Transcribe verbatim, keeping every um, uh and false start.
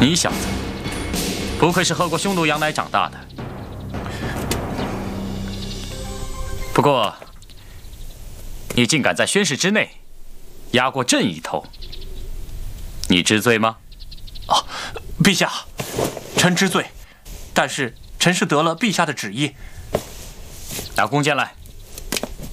你小子不愧是喝过匈奴羊奶长大的。不过，你竟敢在宣誓之内压过朕一头，你知罪吗？ 啊，陛下，臣知罪，但是臣是得了陛下的旨意。 拿弓箭来。